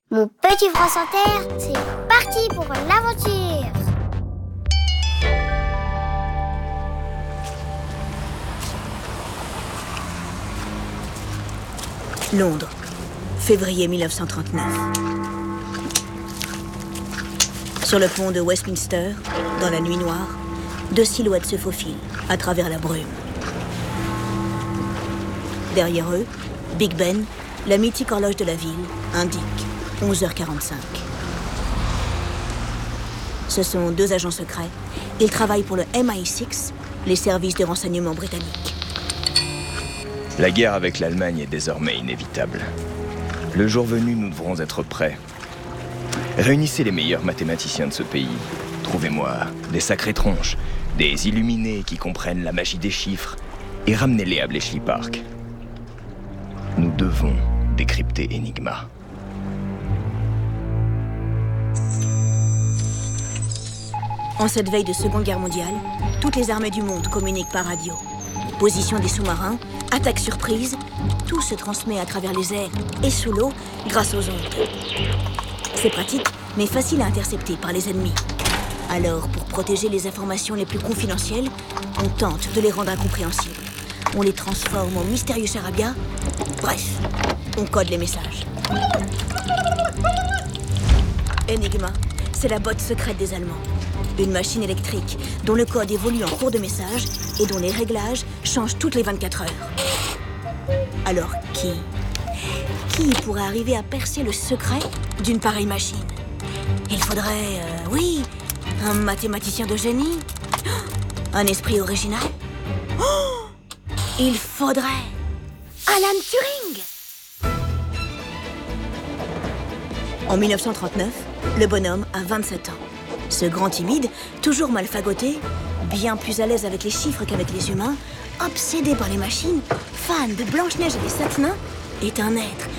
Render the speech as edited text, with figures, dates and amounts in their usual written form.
Mon petit France Inter, c'est parti pour l'aventure. Londres, février 1939. Sur le pont de Westminster, dans la nuit noire, deux silhouettes se faufilent à travers la brume. Derrière eux, Big Ben, la mythique horloge de la ville, indique 11h45. Ce sont deux agents secrets. Ils travaillent pour le MI6, les services de renseignement britanniques. La guerre avec l'Allemagne est désormais inévitable. Le jour venu, nous devrons être prêts. Réunissez les meilleurs mathématiciens de ce pays. Trouvez-moi des sacrées tronches, des illuminés qui comprennent la magie des chiffres, et ramenez-les à Bletchley Park. Nous devons décrypter Enigma. En cette veille de Seconde Guerre mondiale, toutes les armées du monde communiquent par radio. Position des sous-marins, attaque surprise, tout se transmet à travers les airs et sous l'eau grâce aux ondes. C'est pratique, mais facile à intercepter par les ennemis. Alors, pour protéger les informations les plus confidentielles, on tente de les rendre incompréhensibles. On les transforme en mystérieux charabia. Bref, on code les messages. Enigma, c'est la botte secrète des Allemands. Une machine électrique dont le code évolue en cours de message et dont les réglages changent toutes les 24 heures. Alors, qui pourrait arriver à percer le secret d'une pareille machine? Il faudrait, oui, un mathématicien de génie, un esprit original. Oh, il faudrait Alan Turing. En 1939, le bonhomme a 27 ans. Ce grand timide, toujours mal fagoté, bien plus à l'aise avec les chiffres qu'avec les humains, obsédé par les machines, fan de Blanche-Neige et des Satinins, est un être